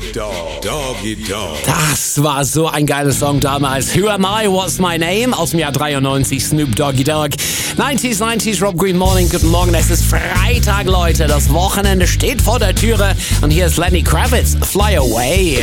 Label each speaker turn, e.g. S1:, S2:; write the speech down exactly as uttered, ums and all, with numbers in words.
S1: Dog. Doggy Dog.
S2: Das war so ein geiler Song damals. Who Am I, What's My Name? Aus dem Jahr dreiundneunzig, Snoop Doggy Dogg. neunziger, neunziger, Rob Green Morning. Guten Morgen, es ist Freitag, Leute. Das Wochenende steht vor der Türe. Und hier ist Lenny Kravitz, Fly Away.